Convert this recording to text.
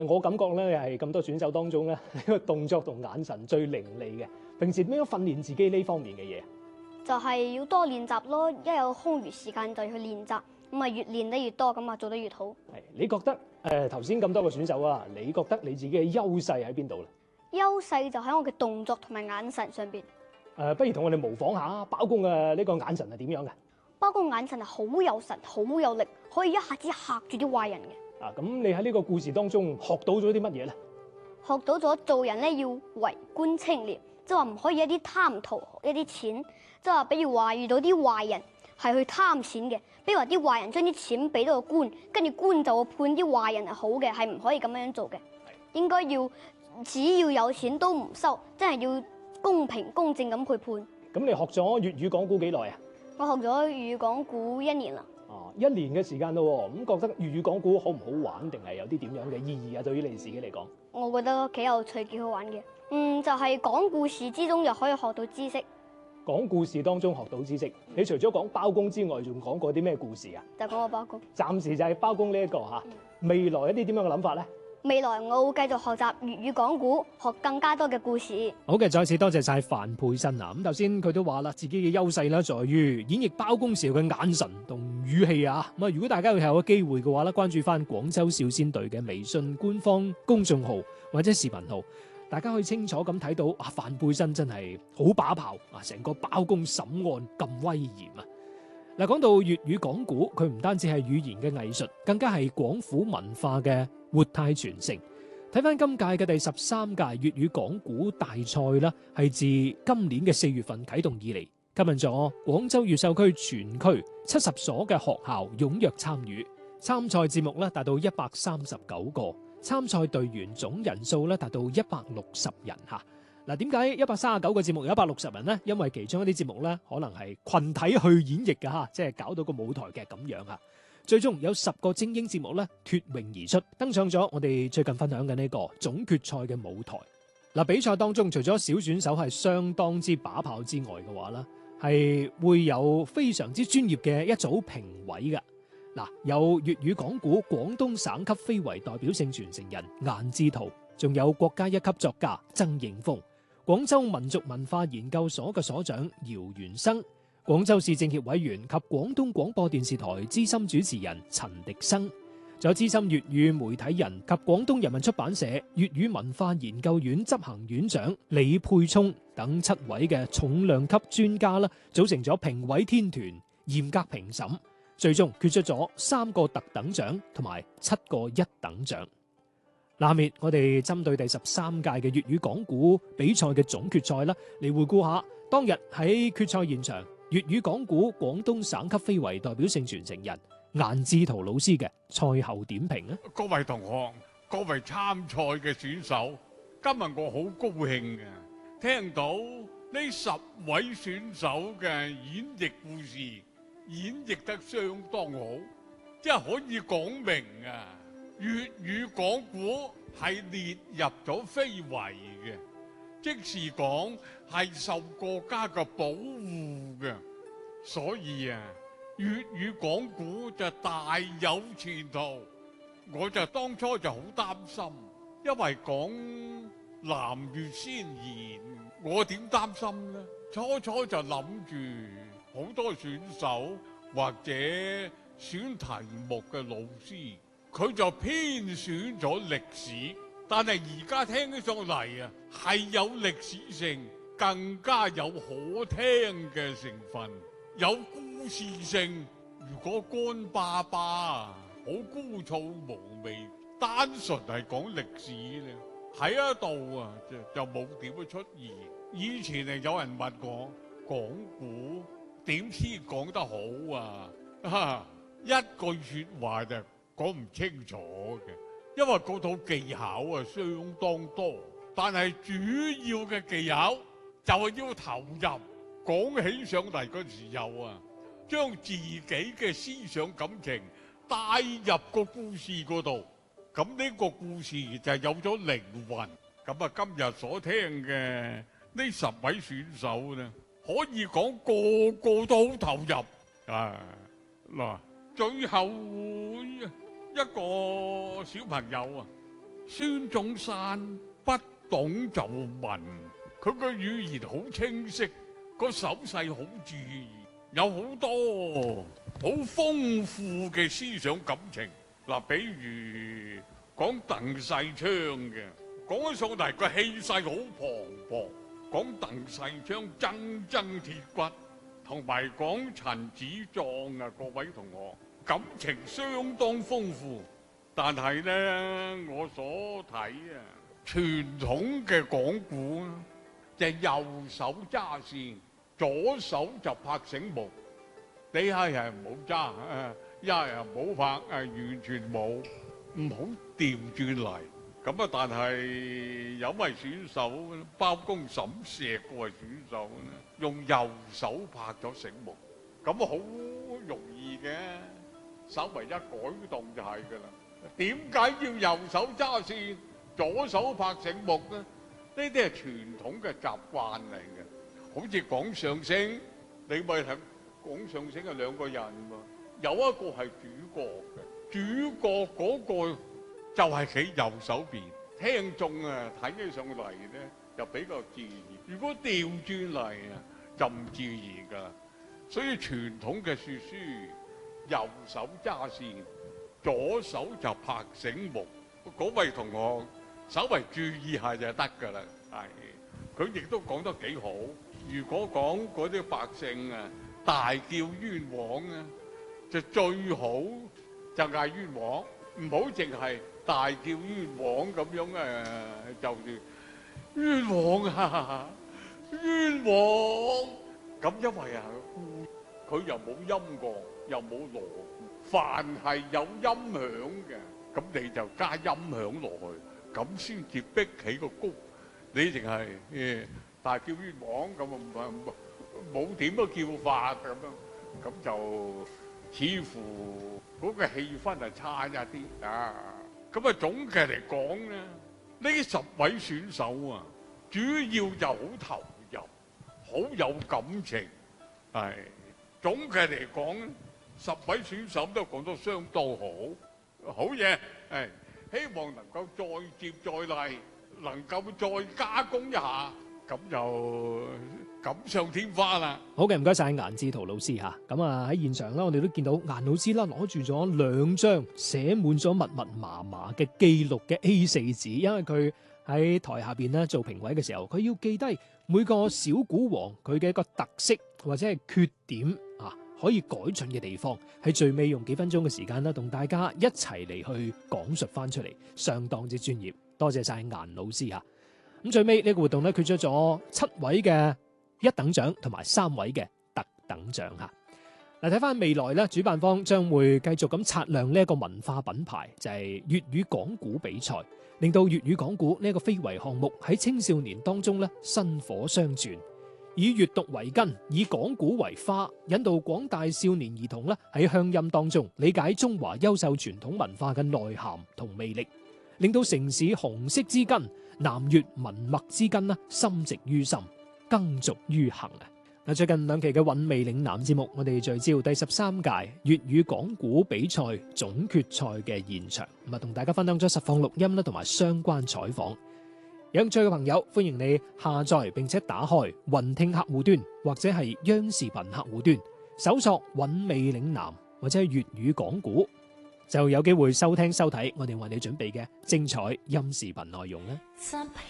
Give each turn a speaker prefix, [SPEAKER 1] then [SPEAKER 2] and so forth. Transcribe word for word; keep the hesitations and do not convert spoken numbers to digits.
[SPEAKER 1] 我感覺咧係咁多選手當中咧，呢個動作同眼神最伶俐嘅。平時點樣訓練自己呢方面嘅嘢？
[SPEAKER 2] 就係要多練習咯，一有空餘時間就要去練習，咁啊越練得越多，咁啊做得越好。
[SPEAKER 1] 係你覺得誒頭先咁多個選手啊，你覺得你自己嘅優勢喺邊度咧？
[SPEAKER 2] 優勢就喺我嘅動作同埋眼神上邊。
[SPEAKER 1] 誒、呃，不如同我哋模仿下包公嘅呢個眼神係點樣嘅？
[SPEAKER 2] 包公眼神係好有神、好有力，可以一下子嚇住啲壞人嘅。
[SPEAKER 1] 啊，咁你喺呢個故事當中學到咗啲乜嘢咧？
[SPEAKER 2] 學到咗做人咧要為官清廉，即係話唔可以一啲貪圖一啲錢，即係話比如話遇到啲壞人係去貪錢嘅，比如話啲壞人將啲錢俾到個官，跟住官就會判啲壞人係好嘅，係唔可以咁樣做嘅。應該要只要有錢都唔收，真係要公平公正咁去判。
[SPEAKER 1] 咁你學咗粵語講古幾耐啊？
[SPEAKER 2] 我學咗粵語講古一年啦。
[SPEAKER 1] 哦，一年嘅時間咯喎，咁覺得粵語講古好唔好玩，定係有啲點樣嘅意義啊？對於你自己嚟講，
[SPEAKER 2] 我覺得幾有趣、幾好玩嘅。嗯，就係講故事之中又可以學到知識。
[SPEAKER 1] 講故事當中學到知識，你除咗講包公之外，仲講過啲咩故事啊？
[SPEAKER 2] 就講個包公。
[SPEAKER 1] 暫時就係包公呢一個嚇，未來一啲點樣嘅諗法咧？
[SPEAKER 2] 未來我會繼續學習粵語講古，學更加多嘅故事。
[SPEAKER 3] 好嘅，再次多謝晒范佩珊啊！咁頭先佢都話啦，自己嘅優勢咧，在於演繹包公時候嘅眼神同語氣啊。咁啊，如果大家有個機會嘅話咧，關注翻廣州少先隊嘅微信官方公眾號或者視頻號，大家可以清楚咁睇到啊，范佩珊真係好把炮啊！成個包公審案咁威嚴啊！嗱，講到粵語講古，佢唔單止係語言嘅藝術，更加係廣府文化嘅活態傳承。睇翻今屆嘅第十三屆粵語講古大賽啦，係自今年嘅四月份啟動以嚟，吸引咗廣州越秀區全區七十所嘅學校踴躍參與。參賽節目咧達到一百三十九個，參賽隊員總人數咧達到一百六十人嚇。嗱，點解一百三十九個節目有一百六十人呢？因為其中一啲節目咧可能係群體去演繹嘅嚇，即係搞到個舞台劇咁樣嚇。最終有十個精英節目咧脫穎而出，登上咗我哋最近分享嘅呢個總決賽嘅舞台。嗱，比賽當中除咗小選手係相當之把炮之外嘅話咧，係會有非常之專業嘅一組評委嘅。嗱，有粵語講古廣東省級非遺代表性傳承人顏志圖，仲有國家一級作家曾應峰，廣州民族文化研究所嘅所長姚元生，廣州市政協委員及廣東廣播電視台資深主持人陳迪生，仲有資深粵語媒體人及廣東人民出版社粵語文化研究院執行院長李沛聰等七位嘅重量級專家啦，組成咗評委天團，嚴格評審，最終決出咗三個特等獎同埋七個一等獎。下面我哋針對第十三屆嘅粵語講古比賽嘅總決賽啦，嚟回顧下當日喺決賽現場粵語講古廣東省級非遺代表性傳承人顏志圖老師嘅賽後點評啊！
[SPEAKER 4] 各位同學、各位參賽嘅選手，今日我好高興嘅，聽到呢十位選手嘅演繹故事，演繹得相當好，即係可以講明啊！粵語講古係列入咗非遺嘅，即是講係受國家嘅保護嘅，所以啊，粵語講古就大有前途。我就當初就好擔心，因為講南粵先言，我點擔心呢？初初就諗住好多選手或者選題目嘅老師，佢就偏選咗歷史，但係而家聽起上嚟啊，係有歷史性，更加有可聽嘅成分，有故事性。如果乾巴巴、好枯燥無味，單純係講歷史咧，喺一度啊就就冇點樣出現。以前係有人問我講古點先講得好啊？啊一句説話就講唔清楚嘅，因為嗰套技巧啊相當多，但係主要嘅技巧就係要投入。講起上嚟嗰時候啊，將自己嘅思想感情帶入個故事嗰度，咁呢個故事就有咗靈魂。咁啊，今日所聽嘅呢十位選手呢，可以講個個都好投入啊！嗱，最後一個小朋友啊， 孫中山不懂就問，佢個語言好清晰，個手勢好注意，有好多好豐富嘅思想感情。嗱，比如講鄧世昌嘅，講起上嚟個氣勢好磅礴，講鄧世昌錚錚鐵骨，同埋講陳子壯啊，各位同學感情相當豐富。但係呢，我所睇啊，傳統嘅講古啊，就右手揸線，左手就拍醒目。你係係唔好揸，一係又唔好拍，誒完全冇，唔好調轉嚟。咁啊，但係有位選手包公沈石嗰位選手咧，用右手拍咗醒目，咁好容易嘅，稍為一改動就係㗎啦。點解要右手揸線，左手拍醒目呢？呢啲係傳統嘅習慣嚟嘅。好似講相聲，你咪睇講相聲係兩個人嘛，有一個係主角嘅，主角嗰個就係企右手邊，聽眾啊睇起上嚟咧就比較自然。如果調轉嚟啊，就唔自然噶。所以傳統嘅說書，右手揸線，左手就拍醒目。嗰位同學稍為注意下就得噶啦。係，佢亦都講得幾好。如果講嗰啲百姓啊大叫冤枉啊，就最好就嗌冤枉，唔好淨係大叫冤枉咁樣誒，就冤枉啊冤枉咁，因為啊佢又冇音樂又冇鑼鼓，凡係有音響嘅，咁你就加音響落去，咁先至逼起個谷。你淨係誒大叫冤枉咁啊，唔冇點個叫法咁樣，咁就似乎嗰個氣氛係差一啲啊。咁啊，總嘅嚟講咧，呢十位選手啊，主要就好投入，好有感情。係總嘅嚟講，十位選手都講得相當好，好嘢。係希望能夠再接再厲，能夠再加工一下，咁就錦上添花啦。
[SPEAKER 3] 好嘅，唔該晒顏志圖老師嚇。咁啊喺現場啦，我哋都見到顏老師啦攞住咗兩張寫滿咗密密麻麻嘅記錄嘅 A 四紙，因為佢喺台下邊咧做評委嘅時候，佢要記低每個小古王佢嘅一個特色或者係缺點啊，可以改進嘅地方，喺最尾用幾分鐘嘅時間啦，同大家一齊嚟去講述翻出嚟，相當之專業。多謝晒顏老師嚇。咁最尾呢個活動咧，決出咗七位嘅一等獎同埋三位嘅特等獎嚇。嗱，睇翻未來咧，主辦方將會繼續咁擦亮呢一個文化品牌，就係粵語講古比賽，令到粵語講古呢一個非遺項目喺青少年當中咧薪火相傳，以閱讀為根，以講古為花，引導廣大少年兒童咧喺鄉音當中理解中華優秀傳統文化嘅內涵同魅力，令到城市紅色之根、南粵文脈之根啦，深植於心，耕俗於行啊！嗱，最近兩期嘅韻味嶺南節目，我哋聚焦第十三屆粵語講古比賽總決賽嘅現場，咁啊，同大家分享咗實況錄音啦，同埋相關採訪。有興趣嘅朋友，歡迎你下載並且打開雲聽客戶端或者係央視頻客戶端，搜索韻味嶺南或者係粵語講古，就有機會收聽收睇我哋為你準備嘅精彩音視頻內容啦。